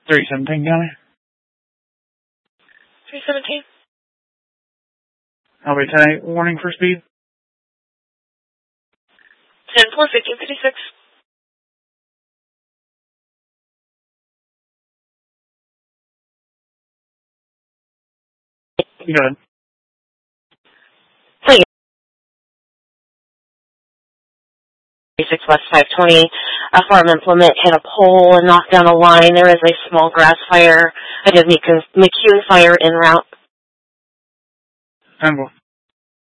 317 County. 317. I'll be 10-8 warning for speed. 10-4, 1556. Good. 36 West 520. A farm implement hit a pole and knocked down a line. There is a small grass fire. I did McCune fire en route. 10-4.